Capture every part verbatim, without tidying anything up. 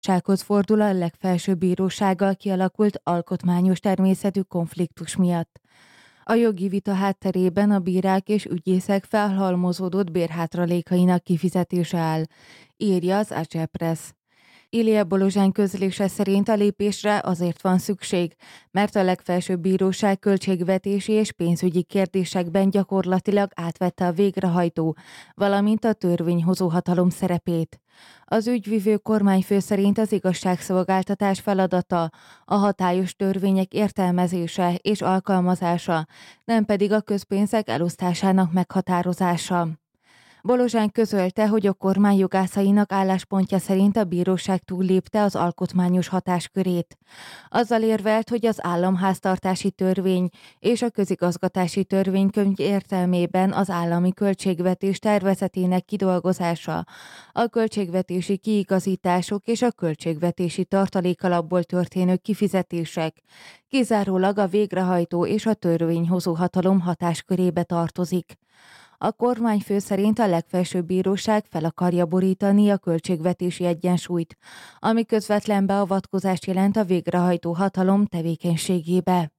Bírósághoz fordul a legfelsőbb bírósággal kialakult alkotmányos természetű konfliktus miatt. A jogi vita hátterében a bírák és ügyészek felhalmozódott bérhátralékainak kifizetése áll, írja az Agile Press. Ilija Bolozsán közlése szerint a lépésre azért van szükség, mert a legfelsőbb bíróság költségvetési és pénzügyi kérdésekben gyakorlatilag átvette a végrehajtó, valamint a törvényhozó hatalom szerepét. Az ügyvivő kormányfő szerint az igazságszolgáltatás feladata a hatályos törvények értelmezése és alkalmazása, nem pedig a közpénzek elosztásának meghatározása. Bolozsán közölte, hogy a kormány jogászainak álláspontja szerint a bíróság túllépte az alkotmányos hatáskörét. Azzal érvelt, hogy az államháztartási törvény és a közigazgatási törvénykönyv értelmében az állami költségvetés tervezetének kidolgozása, a költségvetési kiigazítások és a költségvetési tartalékalapból történő kifizetések kizárólag a végrehajtó és a törvényhozó hatalom hatáskörébe tartozik. A kormányfő szerint a legfelsőbb bíróság fel akarja borítani a költségvetési egyensúlyt, ami közvetlen beavatkozást jelent a végrehajtó hatalom tevékenységébe.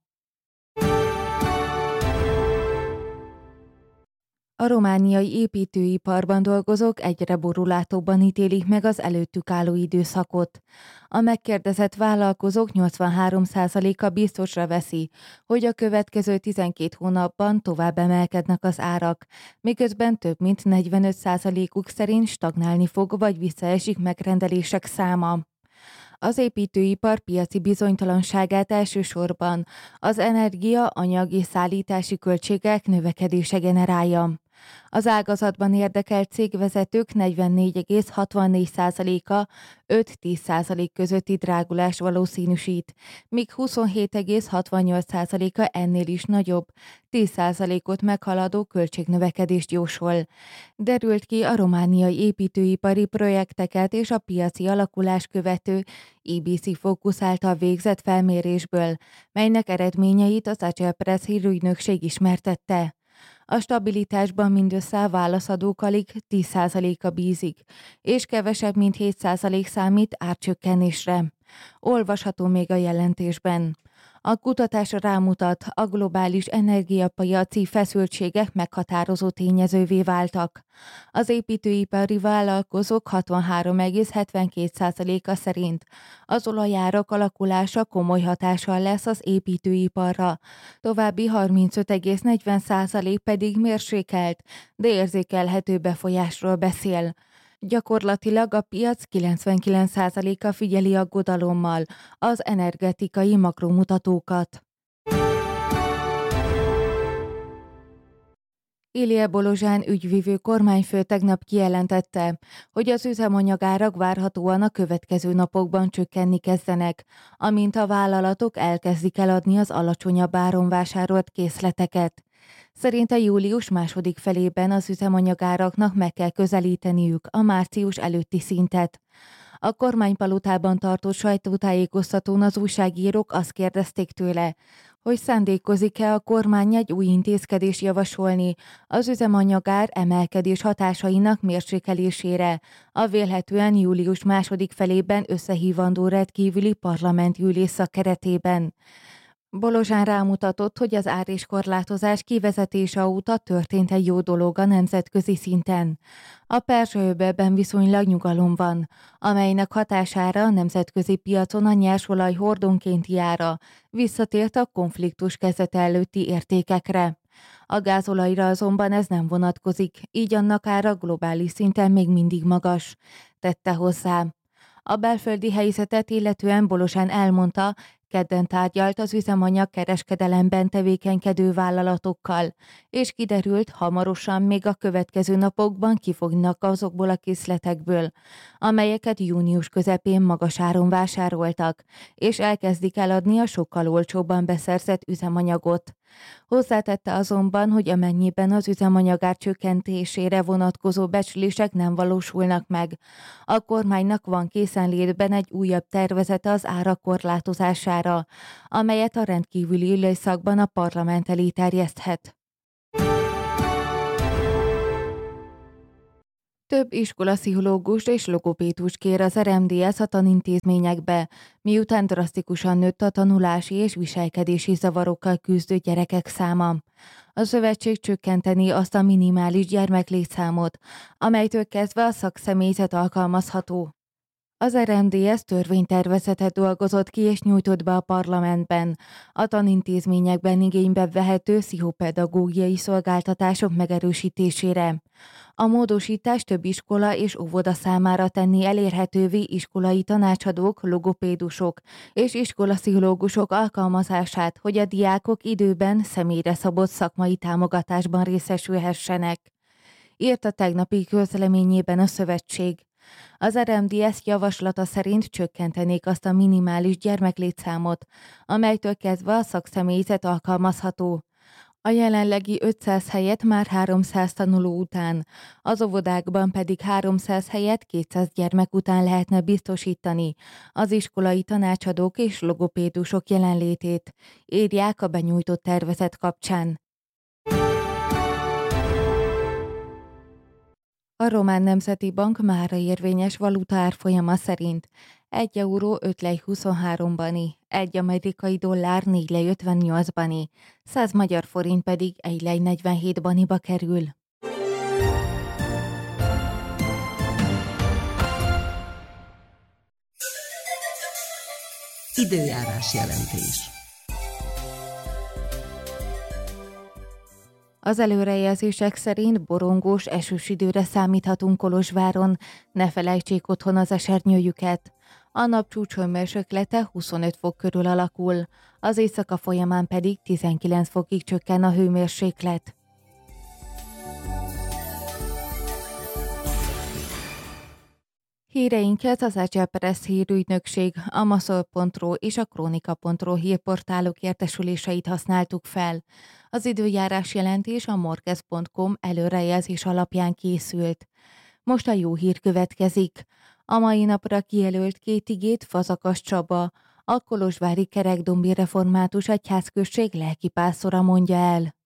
A romániai építőiparban dolgozók egyre borulátóbban ítélik meg az előttük álló időszakot. A megkérdezett vállalkozók nyolcvanhárom százaléka biztosra veszi, hogy a következő tizenkét hónapban tovább emelkednek az árak, miközben több mint negyvenöt százalékuk szerint stagnálni fog vagy visszaesik megrendelések száma. Az építőipar piaci bizonytalanságát elsősorban az energia, anyag és szállítási költségek növekedése generálja. Az ágazatban érdekelt cégvezetők negyvennégy egész hatvannégy százaléka öt-tíz százalék közötti drágulás valószínűsít, míg huszonhét egész hatvannyolc százaléka ennél is nagyobb, tíz százalékot meghaladó költségnövekedést jósol. Derült ki a romániai építőipari projekteket és a piaci alakulás követő i bé cé Focus által végzett felmérésből, melynek eredményeit az Agile Press hírügynökség ismertette. A stabilitásban mindössze a válaszadók alig tíz százaléka bízik, és kevesebb mint hét százalék számít árcsökkenésre. Olvasható még a jelentésben. A kutatás rámutat, a globális energiapiaci feszültségek meghatározó tényezővé váltak. Az építőipari vállalkozók hatvanhárom egész hetvenkét százaléka szerint az olajárak alakulása komoly hatással lesz az építőiparra, további harmincöt egész negyven százalék pedig mérsékelt, de érzékelhető befolyásról beszél. Gyakorlatilag a piac kilencvenkilenc százaléka figyeli aggodalommal az energetikai makromutatókat. Ilija Bolozsán ügyvivő kormányfő tegnap kijelentette, hogy az üzemanyagárak várhatóan a következő napokban csökkenni kezdenek, amint a vállalatok elkezdik eladni az alacsonyabb áron vásárolt készleteket. Szerinte július második felében az üzemanyagáraknak meg kell közelíteniük a március előtti szintet. A kormánypalotában tartott sajtótájékoztatón az újságírók azt kérdezték tőle, hogy szándékozik-e a kormány egy új intézkedést javasolni az üzemanyagár emelkedés hatásainak mérsékelésére, a vélhetően július második felében összehívandó rendkívüli parlamenti ülésszak keretében. Bolozsán rámutatott, hogy az ár és korlátozás kivezetése óta történt egy jó dolog a nemzetközi szinten. A Perzsa-öbölben viszonylag nyugalom van, amelynek hatására a nemzetközi piacon a nyersolaj hordonkénti ára visszatért a konfliktus kezdete előtti értékekre. A gázolajra azonban ez nem vonatkozik, így annak ára globális szinten még mindig magas, tette hozzá. A belföldi helyzetet illetően Bolozsán elmondta, kedden tárgyalt az üzemanyag kereskedelemben tevékenykedő vállalatokkal, és kiderült, hamarosan még a következő napokban kifognak azokból a készletekből, amelyeket június közepén magas áron vásároltak, és elkezdik eladni a sokkal olcsóbban beszerzett üzemanyagot. Hozzátette azonban, hogy amennyiben az üzemanyagár csökkentésére vonatkozó becslések nem valósulnak meg, a kormánynak van készenlétben egy újabb tervezete az árak korlátozására, amelyet a rendkívüli ülésszakban a parlament elé terjeszthet. Több iskolaszpszichológust és logopédust kér az er em dé es a tanintézményekbe, miután drasztikusan nőtt a tanulási és viselkedési zavarokkal küzdő gyerekek száma. A szövetség csökkenteni azt a minimális gyermeklétszámot, amelytől kezdve a szakszemélyzet alkalmazható. Az er em dé es törvénytervezetet dolgozott ki és nyújtott be a parlamentben a tanintézményekben igénybe vehető pszichopedagógiai szolgáltatások megerősítésére. A módosítás több iskola és óvoda számára tenni elérhetővé iskolai tanácsadók, logopédusok és iskolaszpszichológusok alkalmazását, hogy a diákok időben személyre szabott szakmai támogatásban részesülhessenek, írt a tegnapi közleményében a szövetség. Az er em dé es javaslata szerint csökkentenék azt a minimális gyermeklétszámot, amelytől kezdve a szakszemélyzet alkalmazható. A jelenlegi ötszáz helyet már háromszáz tanuló után, az óvodákban pedig háromszáz helyet kétszáz gyermek után lehetne biztosítani az iskolai tanácsadók és logopédusok jelenlétét, írják a benyújtott tervezet kapcsán. A Román Nemzeti Bank mára érvényes valuta árfolyama szerint egy euró öt lej huszonhárom bani, egy amerikai dollár négy lej ötvennyolc bani, száz magyar forint pedig egy lej negyvenhét baniba kerül. Időjárás jelentés. Az előrejelzések szerint borongós, esős időre számíthatunk Kolozsváron, ne felejtsék otthon az esernyőjüket. A napcsúcs hőmérséklete huszonöt fok körül alakul, az éjszaka folyamán pedig tizenkilenc fokig csökken a hőmérséklet. Híreinket az Agile-Press hírügynökség, a maszol pont ro és a kronika pont ro hírportálok értesüléseit használtuk fel. Az időjárás jelentés a morkez pont com előrejelzés alapján készült. Most a jó hír következik. A mai napra kijelölt két igét Fazakas Csaba, a kolozsvári kerekdombi református egyházközség lelkipásztora mondja el.